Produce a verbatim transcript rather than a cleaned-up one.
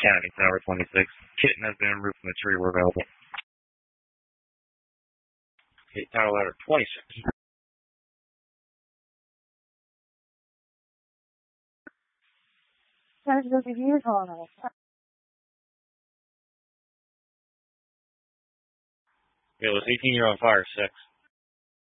County, Tower twenty-six. Kitten has been removed from the tree. We're available. Okay, Tower ladder twenty-six. There's the reviews on it. It was eighteen year on fire, six.